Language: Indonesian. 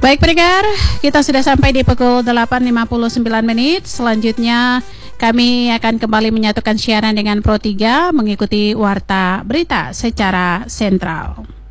Baik pendengar, kita sudah sampai di pukul 8.59 menit. Selanjutnya kami akan kembali menyatukan siaran dengan Pro 3 mengikuti Warta Berita secara sentral.